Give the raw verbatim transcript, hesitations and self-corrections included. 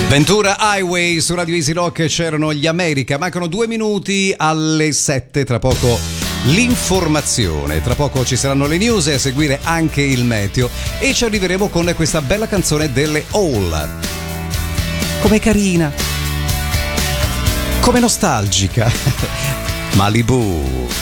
Ventura Highway su Radio Easy Rock, c'erano gli America, mancano due minuti alle sette, tra poco l'informazione, tra poco ci saranno le news e a seguire anche il meteo e ci arriveremo con questa bella canzone delle Hall. Com'è carina, come nostalgica, Malibu.